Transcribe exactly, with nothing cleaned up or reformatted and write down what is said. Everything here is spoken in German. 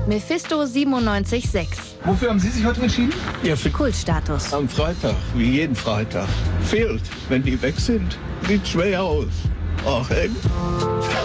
Mephisto siebenundneunzig Komma sechs. Wofür haben Sie sich heute entschieden? Ja, für Kultstatus. am Freitag, wie jeden Freitag. Fehlt, wenn die weg sind, sieht schwer aus. Ach, ey.